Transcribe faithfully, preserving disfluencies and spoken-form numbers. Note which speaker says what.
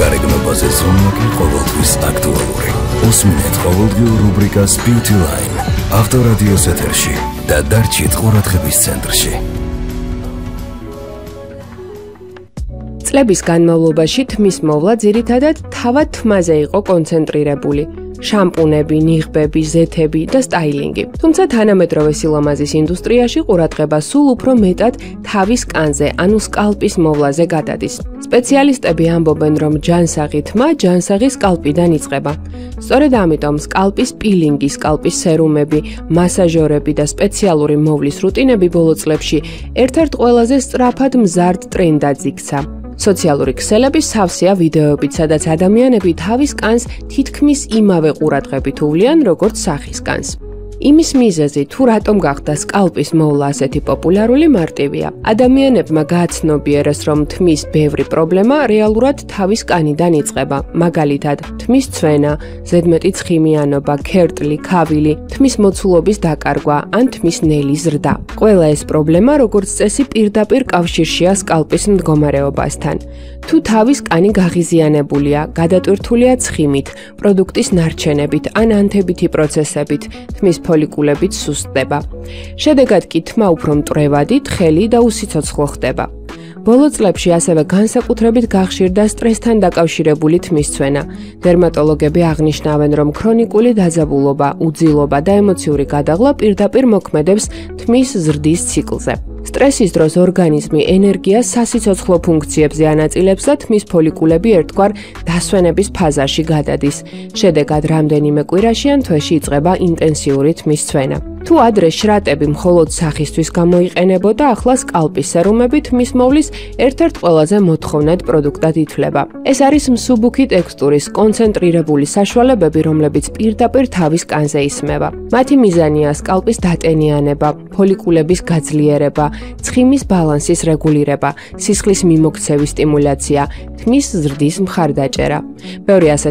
Speaker 1: გარეგნობაზე ზრუნვა კი ყოველთვის აქტუალური. უსმინეთ ყოველდღიურ რუბრიკას Beauty Line ავტორადიოს ეთერში და დარჩით ყურადღების ცენტრში.
Speaker 2: წლების განმავლობაში თმის მოვლა ძირითადად თავად თმაზე იყო კონცენტრირებული. შამპუნები, ნიღბები, ზეთები და სტაილინგი. თუმცა თანამედროვე სილამაზის ინდუსტრიაში ყურადღება სულ უფრო მეტად თავის კანზე, ანუ სკალპის მოვლაზე გადადის. სპეციალისტები ამბობენ, რომ ჯანსაღი თმა ჯანსაღი სკალპიდან იწყება. სწორედ ამიტომ სკალპის პილინგი, სკალპის სერუმები, მასაჟორები და სპეციალური მოვლის რუტინები ბოლო წლებში ერთ-ერთ ყველაზე სწრაფად მზარდ ტრენდად იქცა. სოციალური ქსელები სავსეა ვიდეოებით, სადაც ადამიანები თავის კანს თითქმის იმავე ყურადღებით უვლიან, როგორც სახის კანს. იმის მიზეზი, თუ რატომ გახდა სკალპის მოვლა ასეთი პოპულარული, მარტივია. ადამიანებმა გააცნობიერეს, რომ თმის ბევრი პრობლემა რეალურად თავის კანიდან იწყება. მაგალითად, თმის ცვენა, ზედმეტი ცხიმიანობა, ქერტლი, ქავილი, თმის მოცულობის დაკარგვა ან თმის ნელი ზრდა. ყველა ეს პრობლემა, როგორც წესი, პირდაპირ კავშირშია სკალპის მდგომარეობასთან. თუ თავის კანი გაღიზიანებულია, გადატვირთულია ცხიმით, პროდუქტის ნარჩენებით ან ანთებითი პროცესებით, თმის ფოლიკულებით სუსტდება. შედეგად კი თმა უფრო მტვრევადი, თხელი და უსიცოცხლო ხდება. ბოლო წლებში ასევე განსაკუთრებით გახშირდა სტრესთან დაკავშირებული თმის ცვენა. დერმატოლოგები აღნიშნავენ, რომ ქრონიკული დაძაბულობა, უძილობა და ემოციური გადაღლა პირდაპირ მოქმედებს თმის ზრდის ციკლზე. სტრესის დროს ორგანიზმი ენერგიას სასიცოცხლო ფუნქციებზე ანაწილებს და თმის ფოლიკულები ერთგვარ დასვენების ფაზაში გადადის. შედეგად რამდენიმე კვირაში ან თვეში იწყება ინტენსიური თმის ცვენა. თუ ადრე შრატები მხოლოდ სახისთვის გამოიყენებოდა, ახლა სკალპის სერუმები თმის მოვლის ერთ-ერთ ყველაზე მოთხოვნად პროდუქტად ითვლება. ეს არის მსუბუქი ტექსტურის, კონცენტრირებული საშუალებები, რომლებიც პირდაპირ თავის კანზე ისმება. მათი მიზანია სკალპის დატენიანება, ფოლიკულების გაძლიერება, ცხიმის ბალანსის რეგულირება, სისხლის მიმოქცევის სტიმულაცია, თმის ზრდის მხარდაჭერა. ბევრი